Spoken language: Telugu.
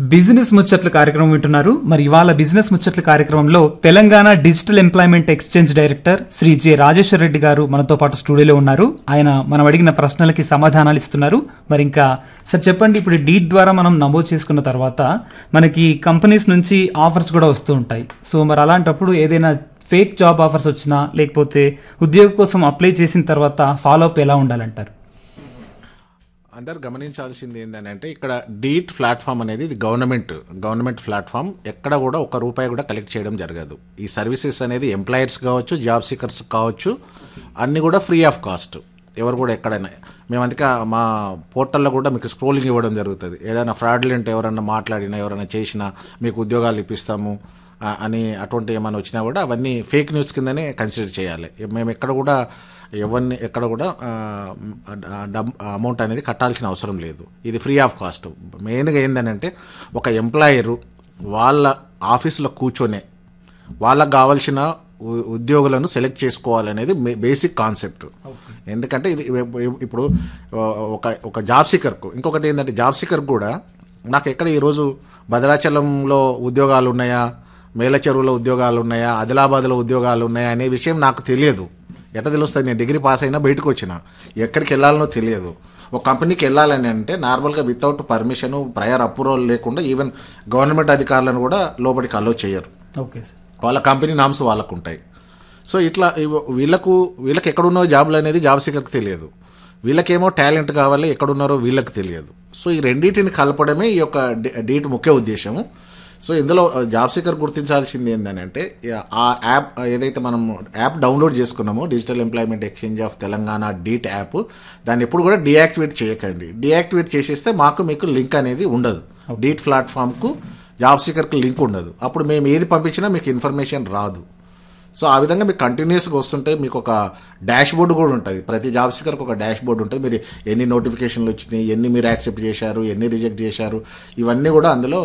బిజినెస్ ముచ్చట్ల కార్యక్రమం వింటున్నారు. మరి ఇవాళ బిజినెస్ ముచ్చట్ల కార్యక్రమంలో Telangana digital employment exchange director Shri J Rajeshwar Reddy గారు మనతో పాటు స్టూడియోలో ఉన్నారు. ఆయన మనం అడిగిన ప్రశ్నలకి సమాధానాలు ఇస్తున్నారు. మరి ఇంకా సార్ చెప్పండి, ఇప్పుడు డీట్ ద్వారా మనం నమోదు చేసుకున్న తర్వాత మనకి కంపెనీస్ నుంచి ఆఫర్స్ కూడా వస్తూ ఉంటాయి. సో మరి అలాంటప్పుడు ఏదైనా ఫేక్ జాబ్ ఆఫర్స్ వచ్చినా లేకపోతే ఉద్యోగం కోసం అప్లై చేసిన తర్వాత ఫాలో అప్ ఎలా ఉండాలంటారు? అందరు గమనించాల్సింది ఏంటంటే ఇక్కడ డీట్ ప్లాట్ఫామ్ అనేది ఇది గవర్నమెంట్ ప్లాట్ఫామ్. ఎక్కడ కూడా ₹1 కూడా కలెక్ట్ చేయడం జరగదు. ఈ సర్వీసెస్ అనేది ఎంప్లాయర్స్ కావచ్చు, జాబ్ సీకర్స్ కావచ్చు, అన్నీ కూడా ఫ్రీ ఆఫ్ కాస్ట్. ఎవరు కూడా ఎక్కడైనా మేము అందుకే మా పోర్టల్లో కూడా మీకు స్క్రోలింగ్ ఇవ్వడం జరుగుతుంది. ఏదైనా ఫ్రాడ్లెంట్ ఎవరైనా మాట్లాడినా ఎవరైనా చేసినా మీకు ఉద్యోగాలు ఇప్పిస్తాము అని అటువంటి ఏమైనా వచ్చినా కూడా అవన్నీ ఫేక్ న్యూస్ కిందనే కన్సిడర్ చేయాలి. మేము ఎక్కడ కూడా అమౌంట్ అనేది కట్టాల్సిన అవసరం లేదు. ఇది ఫ్రీ ఆఫ్ కాస్ట్. మెయిన్గా ఏంటంటే ఒక ఎంప్లాయరు వాళ్ళ ఆఫీసులో కూర్చొనే వాళ్ళకు కావాల్సిన ఉద్యోగులను సెలెక్ట్ చేసుకోవాలనేది బేసిక్ కాన్సెప్ట్. ఎందుకంటే ఇది ఇప్పుడు ఒక జాబ్ సీకర్కు ఇంకొకటి ఏంటంటే జాబ్ సీకర్ కూడా నాకు ఎక్కడ ఈరోజు భద్రాచలంలో ఉద్యోగాలు ఉన్నాయా, మేలచెరువులో ఉద్యోగాలు ఉన్నాయా, ఆదిలాబాద్లో ఉద్యోగాలు ఉన్నాయా అనే విషయం నాకు తెలియదు. ఎట్లా తెలుస్తుంది? నేను డిగ్రీ పాస్ అయినా బయటకు వచ్చిన ఎక్కడికి వెళ్ళాలనో తెలియదు. ఒక కంపెనీకి వెళ్ళాలని అంటే నార్మల్గా వితౌట్ పర్మిషన్, ప్రయర్ అప్రూవల్ లేకుండా ఈవెన్ గవర్నమెంట్ అధికారులను కూడా లోపలికి అలో చేయరు. Okay sir. వాళ్ళ కంపెనీ నామ్స్ వాళ్ళకు ఉంటాయి. సో ఇట్లా వీళ్ళకి ఎక్కడున్నో జాబ్లు అనేది జాబ్ సీకర్కి తెలియదు. వీళ్ళకేమో టాలెంట్ కావాలి, ఎక్కడున్నారో వీళ్ళకి తెలియదు. సో ఈ రెండింటిని కలపడమే ఈ యొక్క డీట్ ముఖ్య ఉద్దేశము. సో ఇందులో జాబ్ సీకర్ గుర్తించాల్సింది ఏంటంటే ఆ యాప్ ఏదైతే మనం యాప్ డౌన్లోడ్ చేసుకున్నామో digital employment exchange of Telangana డీట్ app, దాన్ని ఎప్పుడు కూడా డీయాక్టివేట్ చేయకండి. డీయాక్టివేట్ చేసేస్తే మీకు లింక్ అనేది ఉండదు. డీట్ ప్లాట్ఫామ్కు జాబ్ సీకర్కి లింక్ ఉండదు. అప్పుడు మేము ఏది పంపించినా మీకు ఇన్ఫర్మేషన్ రాదు. సో ఆ విధంగా మీకు కంటిన్యూస్గా వస్తుంటే మీకు ఒక డాష్ బోర్డు కూడా ఉంటుంది. ప్రతి జాబ్ సీకర్కి ఒక డాష్ బోర్డు ఉంటుంది. మీరు ఎన్ని నోటిఫికేషన్లు వచ్చినాయి, ఎన్ని మీరు యాక్సెప్ట్ చేశారు, ఎన్ని రిజెక్ట్ చేశారు, ఇవన్నీ కూడా అందులో